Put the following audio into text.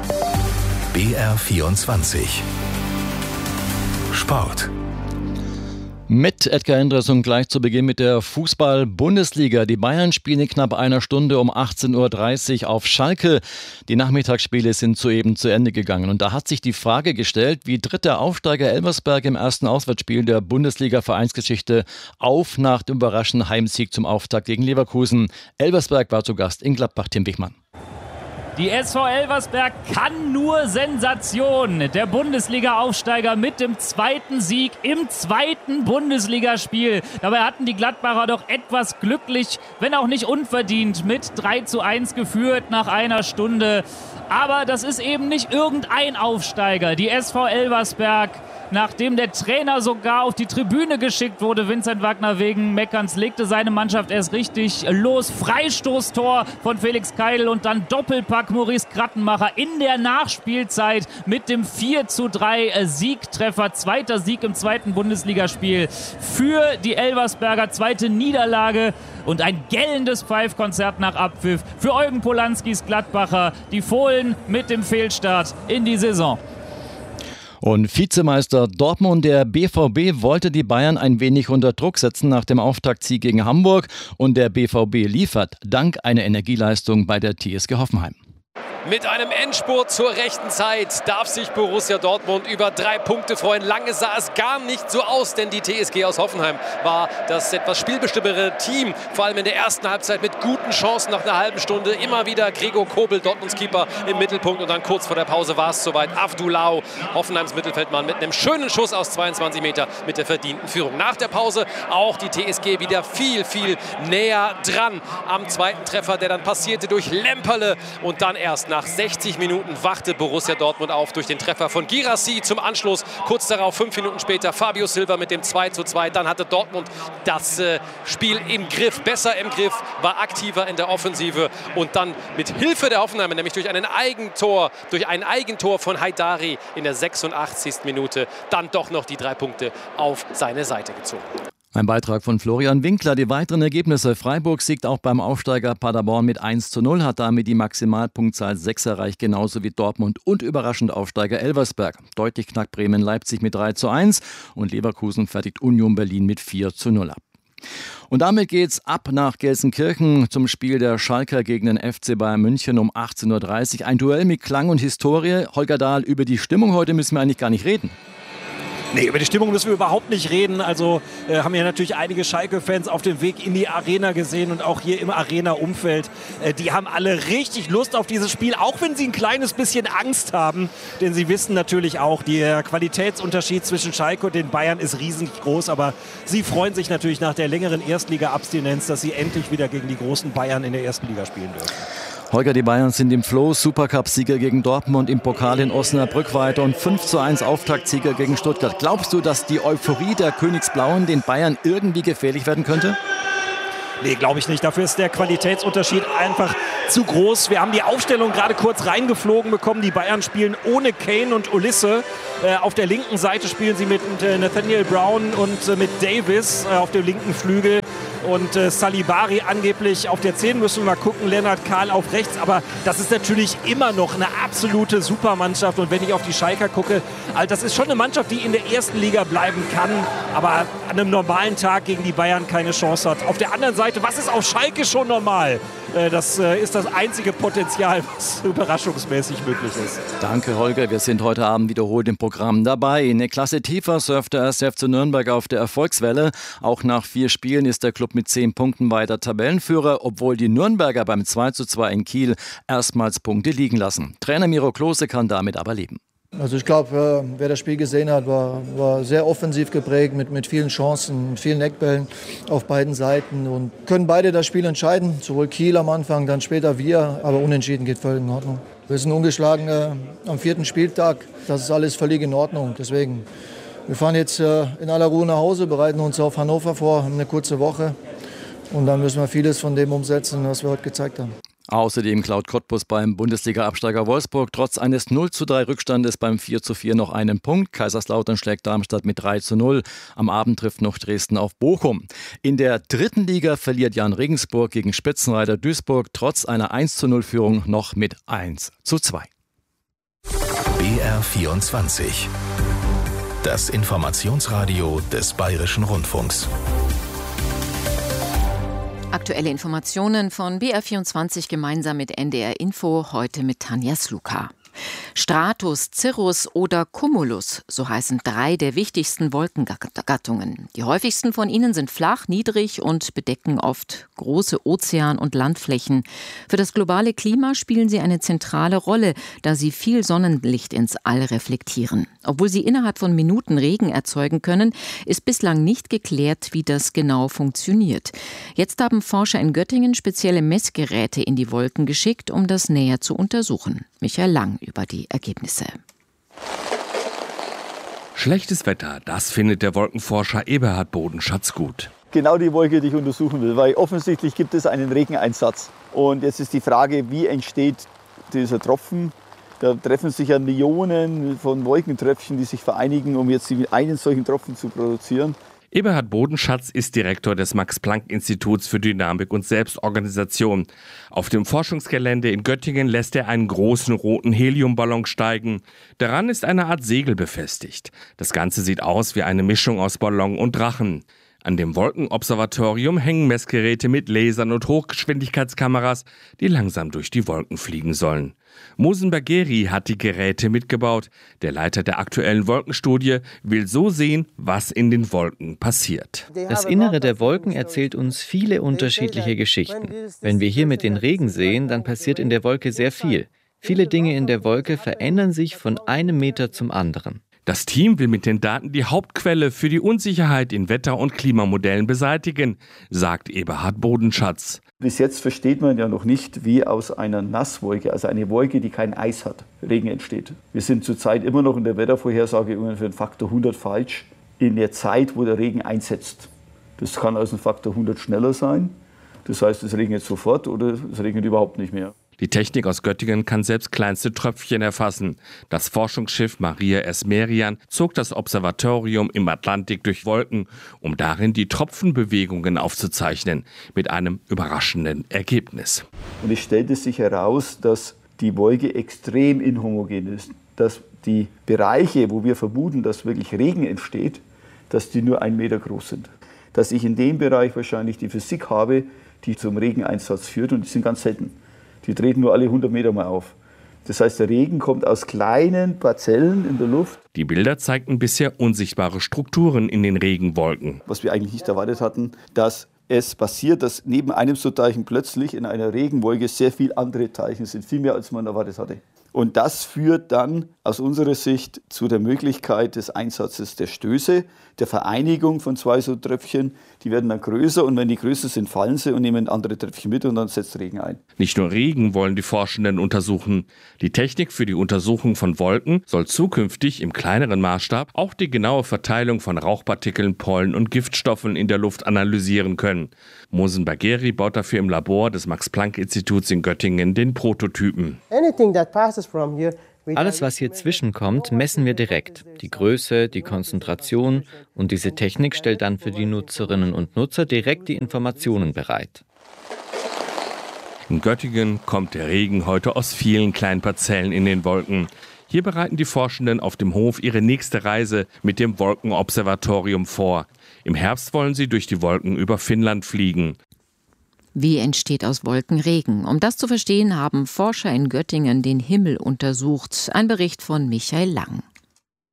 BR24 Sport. Mit Edgar Endres und gleich zu Beginn mit der Fußball-Bundesliga. Die Bayern spielen in knapp einer Stunde um 18.30 Uhr auf Schalke. Die Nachmittagsspiele sind soeben zu Ende gegangen. Und da hat sich die Frage gestellt, wie tritt der Aufsteiger Elversberg im ersten Auswärtsspiel der Bundesliga-Vereinsgeschichte auf nach dem überraschenden Heimsieg zum Auftakt gegen Leverkusen. Elversberg war zu Gast in Gladbach. Tim Wichmann. Die SV Elversberg kann nur Sensation. Der Bundesliga-Aufsteiger mit dem zweiten Sieg im zweiten Bundesligaspiel. Dabei hatten die Gladbacher doch etwas glücklich, wenn auch nicht unverdient, mit 3:1 geführt nach einer Stunde. Aber das ist eben nicht irgendein Aufsteiger. Die SV Elversberg, nachdem der Trainer sogar auf die Tribüne geschickt wurde, Vincent Wagner wegen Meckerns, legte seine Mannschaft erst richtig los. Freistoßtor von Felix Keidl und dann Doppelpack Maurice Krattenmacher in der Nachspielzeit mit dem 4:3 Siegtreffer. Zweiter Sieg im zweiten Bundesligaspiel für die Elversberger, zweite Niederlage und ein gellendes Pfeifkonzert nach Abpfiff für Eugen Polanskis Gladbacher. Die Fohlen mit dem Fehlstart in die Saison. Und Vizemeister Dortmund, der BVB, wollte die Bayern ein wenig unter Druck setzen nach dem Auftaktsieg gegen Hamburg. Und der BVB liefert dank einer Energieleistung bei der TSG Hoffenheim. Mit einem Endspurt zur rechten Zeit darf sich Borussia Dortmund über 3 Punkte freuen. Lange sah es gar nicht so aus, denn die TSG aus Hoffenheim war das etwas spielbestimmere Team. Vor allem in der ersten Halbzeit mit guten Chancen nach einer halben Stunde. Immer wieder Gregor Kobel, Dortmunds Keeper, im Mittelpunkt. Und dann kurz vor der Pause war es soweit. Avdulau, Hoffenheims Mittelfeldmann, mit einem schönen Schuss aus 22 Meter mit der verdienten Führung. Nach der Pause auch die TSG wieder viel näher dran am zweiten Treffer, der dann passierte durch Lemperle. Und dann erst nach 60 Minuten wachte Borussia Dortmund auf durch den Treffer von Guirassy zum Anschluss. Kurz darauf, 5 Minuten später, Fabio Silva mit dem 2:2. Dann hatte Dortmund das Spiel im Griff, besser im Griff, war aktiver in der Offensive. Und dann mit Hilfe der Hoffenheimer, nämlich durch ein Eigentor von Haidari in der 86. Minute, dann doch noch die 3 Punkte auf seine Seite gezogen. Ein Beitrag von Florian Winkler. Die weiteren Ergebnisse. Freiburg siegt auch beim Aufsteiger Paderborn mit 1:0, hat damit die Maximalpunktzahl 6 erreicht, genauso wie Dortmund und überraschend Aufsteiger Elversberg. Deutlich knackt Bremen Leipzig mit 3:1 und Leverkusen fertigt Union Berlin mit 4:0 ab. Und damit geht's ab nach Gelsenkirchen zum Spiel der Schalker gegen den FC Bayern München um 18.30 Uhr. Ein Duell mit Klang und Historie. Holger Dahl, über die Stimmung heute müssen wir eigentlich gar nicht reden. Nee, über die Stimmung müssen wir überhaupt nicht reden. Also haben ja natürlich einige Schalke-Fans auf dem Weg in die Arena gesehen und auch hier im Arena-Umfeld. Die haben alle richtig Lust auf dieses Spiel, auch wenn sie ein kleines bisschen Angst haben. Denn sie wissen natürlich auch, der Qualitätsunterschied zwischen Schalke und den Bayern ist riesig groß. Aber sie freuen sich natürlich nach der längeren Erstliga-Abstinenz, dass sie endlich wieder gegen die großen Bayern in der ersten Liga spielen dürfen. Holger, die Bayern sind im Flow, Supercup-Sieger gegen Dortmund, im Pokal in Osnabrück weiter und 5:1 Auftaktsieger gegen Stuttgart. Glaubst du, dass die Euphorie der Königsblauen den Bayern irgendwie gefährlich werden könnte? Nee, glaube ich nicht. Dafür ist der Qualitätsunterschied einfach zu groß. Wir haben die Aufstellung gerade kurz reingeflogen bekommen. Die Bayern spielen ohne Kane und Ulisse. Auf der linken Seite spielen sie mit Nathaniel Brown und mit Davis auf dem linken Flügel. Und Salibari angeblich auf der 10, müssen wir mal gucken. Lennart Kahl auf rechts. Aber das ist natürlich immer noch eine absolute Supermannschaft. Und wenn ich auf die Schalker gucke, das ist schon eine Mannschaft, die in der ersten Liga bleiben kann. Aber an einem normalen Tag gegen die Bayern keine Chance hat. Auf der anderen Seite, was ist auf Schalke schon normal? Das ist das einzige Potenzial, was überraschungsmäßig möglich ist. Danke, Holger. Wir sind heute Abend wiederholt im Programm dabei. Eine Klasse tiefer surft der 1. FC Nürnberg auf der Erfolgswelle. Auch nach 4 Spielen ist der Club mit 10 Punkten weiter Tabellenführer, obwohl die Nürnberger beim 2:2 in Kiel erstmals Punkte liegen lassen. Trainer Miro Klose kann damit aber leben. Also ich glaube, wer das Spiel gesehen hat, war sehr offensiv geprägt mit vielen Chancen, mit vielen Eckbällen auf beiden Seiten und können beide das Spiel entscheiden. Sowohl Kiel am Anfang, dann später wir, aber unentschieden geht völlig in Ordnung. Wir sind ungeschlagen am 4. Spieltag, das ist alles völlig in Ordnung. Deswegen, wir fahren jetzt in aller Ruhe nach Hause, bereiten uns auf Hannover vor, haben eine kurze Woche und dann müssen wir vieles von dem umsetzen, was wir heute gezeigt haben. Außerdem klaut Cottbus beim Bundesliga-Absteiger Wolfsburg trotz eines 0:3 Rückstandes beim 4:4 noch einen Punkt. Kaiserslautern schlägt Darmstadt mit 3:0. Am Abend trifft noch Dresden auf Bochum. In der 3. Liga verliert Jan Regensburg gegen Spitzenreiter Duisburg trotz einer 1:0-Führung noch mit 1:2. BR24. Das Informationsradio des Bayerischen Rundfunks. Aktuelle Informationen von BR24 gemeinsam mit NDR Info, heute mit Tanja Sluka. Stratus, Cirrus oder Cumulus, so heißen 3 der wichtigsten Wolkengattungen. Die häufigsten von ihnen sind flach, niedrig und bedecken oft große Ozean- und Landflächen. Für das globale Klima spielen sie eine zentrale Rolle, da sie viel Sonnenlicht ins All reflektieren. Obwohl sie innerhalb von Minuten Regen erzeugen können, ist bislang nicht geklärt, wie das genau funktioniert. Jetzt haben Forscher in Göttingen spezielle Messgeräte in die Wolken geschickt, um das näher zu untersuchen. Michael Lang über die Ergebnisse. Schlechtes Wetter, das findet der Wolkenforscher Eberhard Bodenschatz gut. Genau die Wolke, die ich untersuchen will, weil offensichtlich gibt es einen Regeneinsatz. Und jetzt ist die Frage, wie entsteht dieser Tropfen? Da treffen sich ja Millionen von Wolkentröpfchen, die sich vereinigen, um jetzt einen solchen Tropfen zu produzieren. Eberhard Bodenschatz ist Direktor des Max-Planck-Instituts für Dynamik und Selbstorganisation. Auf dem Forschungsgelände in Göttingen lässt er einen großen roten Heliumballon steigen. Daran ist eine Art Segel befestigt. Das Ganze sieht aus wie eine Mischung aus Ballon und Drachen. An dem Wolkenobservatorium hängen Messgeräte mit Lasern und Hochgeschwindigkeitskameras, die langsam durch die Wolken fliegen sollen. Mohsen Bagheri hat die Geräte mitgebaut. Der Leiter der aktuellen Wolkenstudie will so sehen, was in den Wolken passiert. Das Innere der Wolken erzählt uns viele unterschiedliche Geschichten. Wenn wir hier mit den Regen sehen, dann passiert in der Wolke sehr viel. Viele Dinge in der Wolke verändern sich von einem Meter zum anderen. Das Team will mit den Daten die Hauptquelle für die Unsicherheit in Wetter- und Klimamodellen beseitigen, sagt Eberhard Bodenschatz. Bis jetzt versteht man ja noch nicht, wie aus einer Nasswolke, also eine Wolke, die kein Eis hat, Regen entsteht. Wir sind zurzeit immer noch in der Wettervorhersage für einen Faktor 100 falsch in der Zeit, wo der Regen einsetzt. Das kann also ein Faktor 100 schneller sein. Das heißt, es regnet sofort oder es regnet überhaupt nicht mehr. Die Technik aus Göttingen kann selbst kleinste Tröpfchen erfassen. Das Forschungsschiff Maria S. Merian zog das Observatorium im Atlantik durch Wolken, um darin die Tropfenbewegungen aufzuzeichnen, mit einem überraschenden Ergebnis. Und es stellte sich heraus, dass die Wolke extrem inhomogen ist, dass die Bereiche, wo wir vermuten, dass wirklich Regen entsteht, dass die nur 1 Meter groß sind. Dass ich in dem Bereich wahrscheinlich die Physik habe, die zum Regeneinsatz führt, und die sind ganz selten. Die treten nur alle 100 Meter mal auf. Das heißt, der Regen kommt aus kleinen Parzellen in der Luft. Die Bilder zeigten bisher unsichtbare Strukturen in den Regenwolken. Was wir eigentlich nicht erwartet hatten, dass es passiert, dass neben einem so Teilchen plötzlich in einer Regenwolke sehr viele andere Teilchen sind, viel mehr als man erwartet hatte. Und das führt dann aus unserer Sicht zu der Möglichkeit des Einsatzes der Stöße, der Vereinigung von 2 so Tröpfchen. Die werden dann größer und wenn die größer sind, fallen sie und nehmen andere Tröpfchen mit und dann setzt Regen ein. Nicht nur Regen wollen die Forschenden untersuchen. Die Technik für die Untersuchung von Wolken soll zukünftig im kleineren Maßstab auch die genaue Verteilung von Rauchpartikeln, Pollen und Giftstoffen in der Luft analysieren können. Mohsen Bagheri baut dafür im Labor des Max-Planck-Instituts in Göttingen den Prototypen. Alles, was hier zwischenkommt, messen wir direkt. Die Größe, die Konzentration und diese Technik stellt dann für die Nutzerinnen und Nutzer direkt die Informationen bereit. In Göttingen kommt der Regen heute aus vielen kleinen Parzellen in den Wolken. Hier bereiten die Forschenden auf dem Hof ihre nächste Reise mit dem Wolkenobservatorium vor. Im Herbst wollen sie durch die Wolken über Finnland fliegen. Wie entsteht aus Wolken Regen? Um das zu verstehen, haben Forscher in Göttingen den Himmel untersucht. Ein Bericht von Michael Lang.